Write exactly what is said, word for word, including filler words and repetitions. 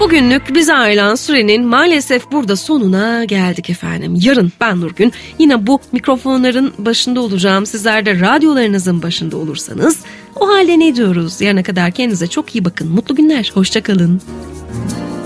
Bugünlük bize ayrılan sürenin maalesef burada sonuna geldik efendim. Yarın ben Nurgün yine bu mikrofonların başında olacağım. Sizler de radyolarınızın başında olursanız o halde ne diyoruz? Yarına kadar kendinize çok iyi bakın. Mutlu günler. Hoşça kalın.